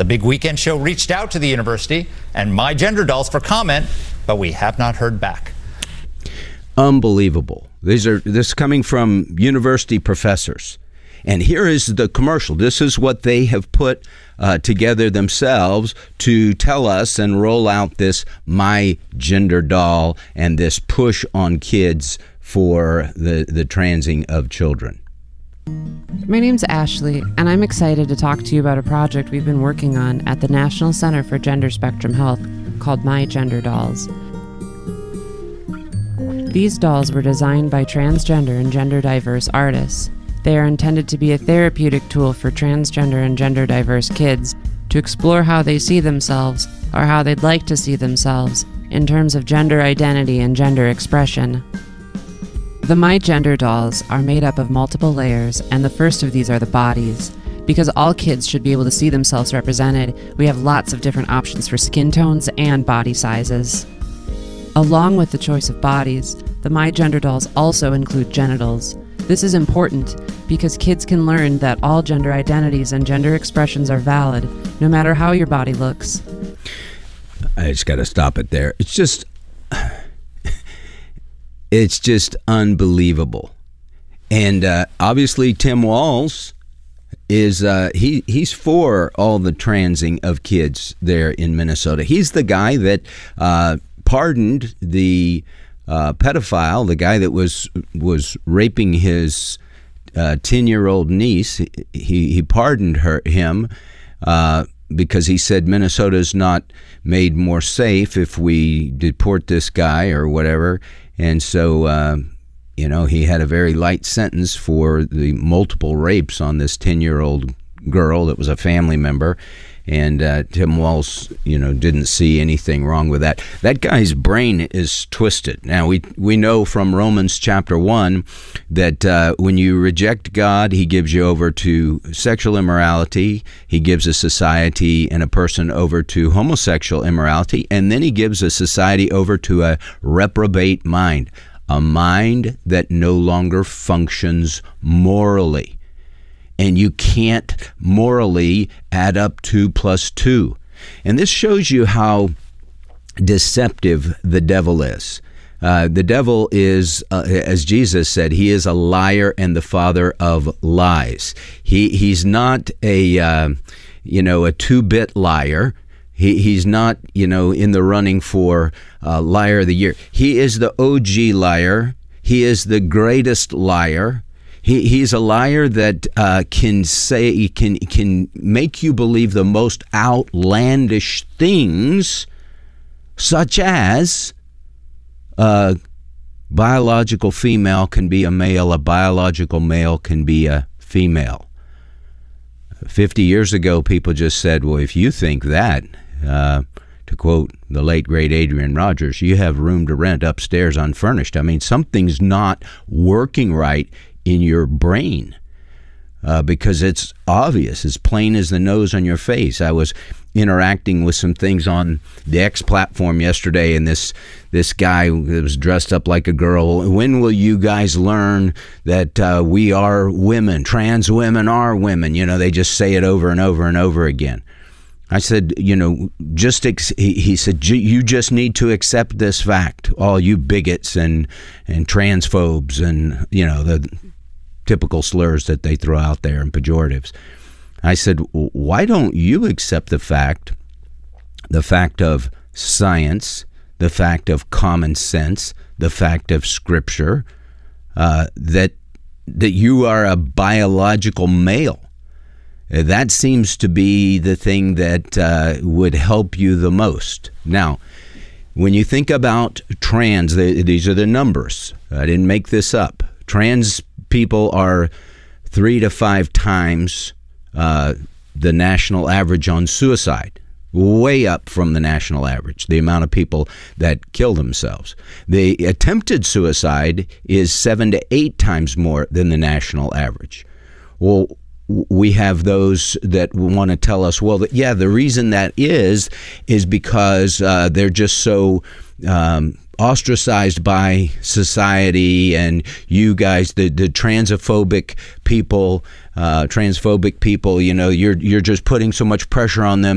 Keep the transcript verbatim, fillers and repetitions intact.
Big Weekend Show reached out to the university and My Gender Dolls for comment, but we have not heard back. Unbelievable. These are this is coming from university professors. And here is the commercial. This is what they have put uh, together themselves to tell us and roll out this My Gender Doll and this push on kids for the, the transing of children. My name's Ashley, and I'm excited to talk to you about a project we've been working on at the National Center for Gender Spectrum Health called My Gender Dolls. These dolls were designed by transgender and gender diverse artists. They are intended to be a therapeutic tool for transgender and gender diverse kids to explore how they see themselves or how they'd like to see themselves in terms of gender identity and gender expression. The My Gender Dolls are made up of multiple layers, and the first of these are the bodies. Because all kids should be able to see themselves represented, we have lots of different options for skin tones and body sizes. Along with the choice of bodies, the My Gender Dolls also include genitals. This is important because kids can learn that all gender identities and gender expressions are valid, no matter how your body looks. I just got to stop it there. It's just... It's just unbelievable. And uh, obviously Tim Walz is uh, he he's for all the transing of kids there in Minnesota. He's the guy that uh, pardoned the uh, pedophile, the guy that was was raping his uh, ten-year-old niece. He he pardoned her him uh, because he said Minnesota's not made more safe if we deport this guy or whatever. And so, uh, you know, he had a very light sentence for the multiple rapes on this ten-year-old girl that was a family member. And uh, Tim Walz, you know, didn't see anything wrong with that. That guy's brain is twisted. Now, we we know from Romans chapter one that uh, when you reject God, he gives you over to sexual immorality. He gives a society and a person over to homosexual immorality. And then he gives a society over to a reprobate mind, a mind that no longer functions morally. And you can't morally add up two plus two. And this shows you how deceptive the devil is. Uh, the devil is, uh, as Jesus said, he is a liar and the father of lies. He he's not a uh, you know a two-bit liar. He he's not you know in the running for uh, liar of the year. He is the O G liar. He is the greatest liar. He he's a liar that uh, can say can can make you believe the most outlandish things, such as a biological female can be a male, a biological male can be a female. Fifty years ago, people just said, "Well, if you think that," uh, to quote the late great Adrian Rogers, "you have room to rent upstairs unfurnished." I mean, something's not working right in your brain uh, because it's obvious, as plain as the nose on your face. I was interacting with some things on the X platform yesterday, and this this guy was dressed up like a girl. When will you guys learn that uh, we are women, trans women are women? You know, they just say it over and over and over again. I said, you know, just ex- he, he said, you just need to accept this fact, all you bigots and and transphobes and, you know, the typical slurs that they throw out there and pejoratives. I said, why don't you accept the fact, the fact of science, the fact of common sense, the fact of scripture, uh, that that you are a biological male? That seems to be the thing that uh, would help you the most. Now, when you think about trans, they, these are the numbers. I didn't make this up. Trans people are three to five times uh, the national average on suicide, way up from the national average, the amount of people that kill themselves. The attempted suicide is seven to eight times more than the national average. Well, we have those that want to tell us, well, yeah, the reason that is, is because uh, they're just so um, ostracized by society, and you guys, the, the transphobic people, uh, transphobic people, you know, you're you're just putting so much pressure on them